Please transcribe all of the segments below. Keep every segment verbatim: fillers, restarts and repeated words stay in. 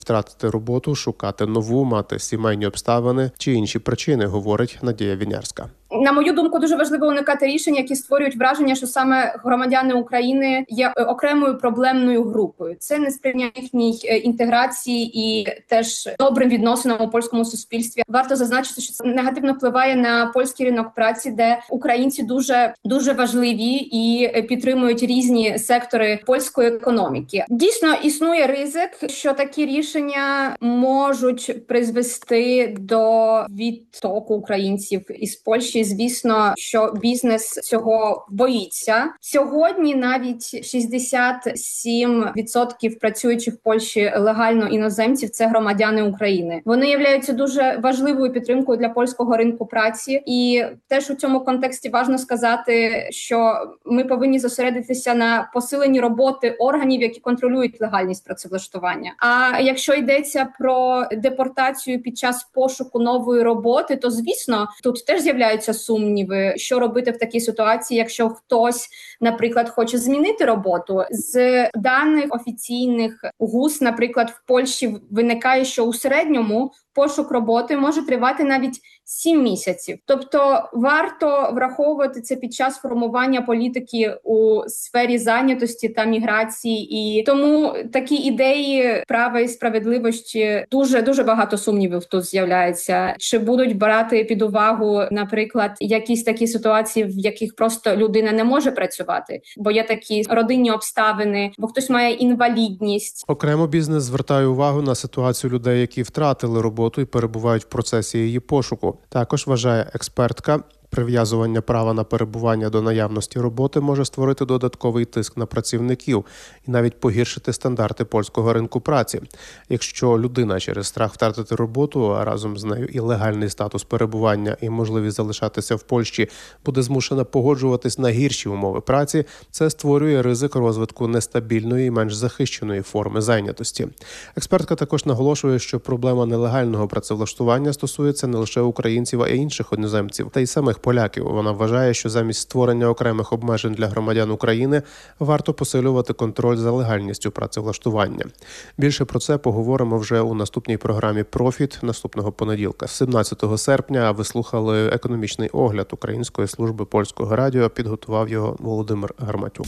втратити роботу, шукати нову, мати сімейні обставини чи інші причини, говорить Надія Вінярська. На мою думку, дуже важливо уникати рішень, які створюють враження, що саме громадяни України є окремою проблемною групою. Це не сприяє їхній інтеграції і теж добрим відносинам у польському суспільстві. Варто зазначити, що це негативно впливає на польський ринок праці, де українці дуже дуже важливі і підтримують різні сектори польської економіки. Дійсно, існує ризик, що такі рішення можуть призвести до відтоку українців із Польщі. Звісно, що бізнес цього боїться. Сьогодні навіть шістдесят сім відсотків працюючих в Польщі легально іноземців – це громадяни України. Вони являються дуже важливою підтримкою для польського ринку праці. І теж у цьому контексті важливо сказати, що ми повинні зосередитися на посиленні роботи органів, які контролюють легальність працевлаштування. А якщо йдеться про депортацію під час пошуку нової роботи, то, звісно, тут теж з'являються сумніви, що робити в такій ситуації, якщо хтось, наприклад, хоче змінити роботу. З даних офіційних ГУС, наприклад, в Польщі виникає, що у середньому пошук роботи може тривати навіть сім місяців. Тобто варто враховувати це під час формування політики у сфері зайнятості та міграції. І тому такі ідеї права і справедливості, дуже дуже багато сумнівів тут з'являється. Чи будуть брати під увагу, наприклад, якісь такі ситуації, в яких просто людина не може працювати, бо є такі родинні обставини, бо хтось має інвалідність. Окремо бізнес звертає увагу на ситуацію людей, які втратили роботу і перебувають в процесі її пошуку. Також, вважає експертка, прив'язування права на перебування до наявності роботи може створити додатковий тиск на працівників і навіть погіршити стандарти польського ринку праці. Якщо людина через страх втратити роботу, а разом з нею і легальний статус перебування і можливість залишатися в Польщі буде змушена погоджуватись на гірші умови праці, це створює ризик розвитку нестабільної і менш захищеної форми зайнятості. Експертка також наголошує, що проблема нелегального працевлаштування стосується не лише українців, а й інших іноземців та й самих поляків. Вона вважає, що замість створення окремих обмежень для громадян України варто посилювати контроль за легальністю працевлаштування. Більше про це поговоримо вже у наступній програмі «Профіт» наступного понеділка. сімнадцятого серпня ви слухали економічний огляд Української служби польського радіо. Підготував його Володимир Гарматюк.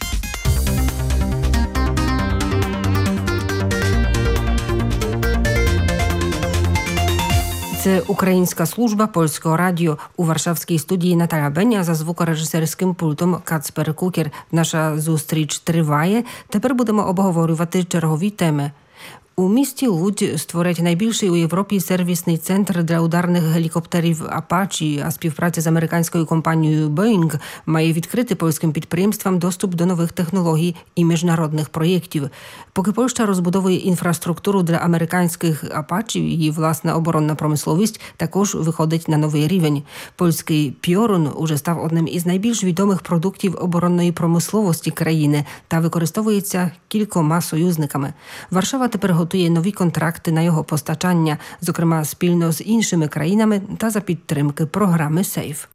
Це Українська служба польського радіо. У Варшавській студії Наталя Беня, за звукорежисерським пультом Кацпер Кукер. Наша зустріч триває. Тепер будемо обговорювати чергові теми. У місті Луд створять найбільший у Європі сервісний центр для ударних гелікоптерів Apache, а співпраця з американською компанією Boeing має відкрити польським підприємствам доступ до нових технологій і міжнародних проєктів. Поки Польща розбудовує інфраструктуру для американських Apache, її власна оборонна промисловість також виходить на новий рівень. Польський Piorun уже став одним із найбільш відомих продуктів оборонної промисловості країни та використовується кількома союзниками. Варшава тепер готує нові контракти на його постачання, зокрема спільно з іншими країнами та за підтримки програми «Сейф».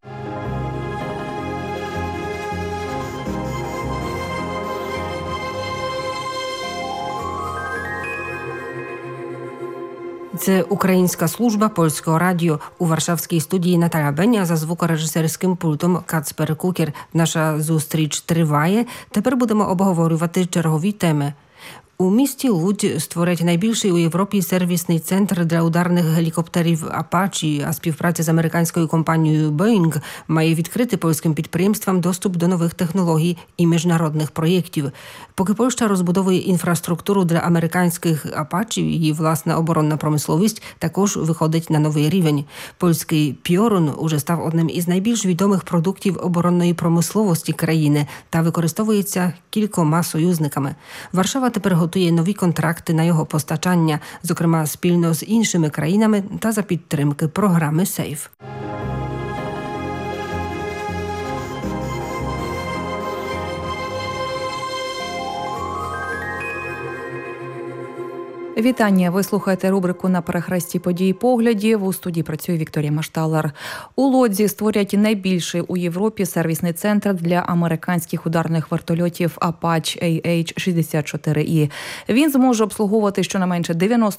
Це Українська служба польського радіо. У Варшавській студії Наталя Беня, за звукорежисерським пультом Кацпер Кукер. Наша зустріч триває. Тепер будемо обговорювати чергові теми. У місті Луд створять найбільший у Європі сервісний центр для ударних гелікоптерів Apache, а співпраця з американською компанією Boeing має відкрити польським підприємствам доступ до нових технологій і міжнародних проєктів. Поки Польща розбудовує інфраструктуру для американських Apache, її власна оборонна промисловість також виходить на новий рівень. Польський Piorun уже став одним із найбільш відомих продуктів оборонної промисловості країни та використовується кількома союзниками. Варшава тепер готує нові контракти на його постачання, зокрема спільно з іншими країнами та за підтримки програми «Сейф». Вітання. Ви слухаєте рубрику «На перехресті подій і поглядів». У студії працює Вікторія Машталер. У Лодзі створять найбільший у Європі сервісний центр для американських ударних вертольотів Apache ей ейч шістдесят чотири і. Він зможе обслуговувати щонайменше дев'яносто